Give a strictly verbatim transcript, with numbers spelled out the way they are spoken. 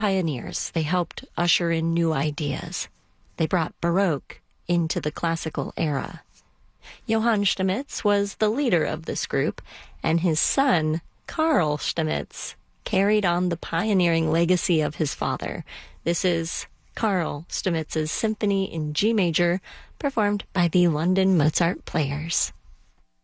pioneers. They helped usher in new ideas. They brought Baroque into the classical era. Johann Stamitz was the leader of this group, and his son, Carl Stamitz, carried on the pioneering legacy of his father. This is Carl Stamitz's Symphony in G major, performed by the London Mozart Players.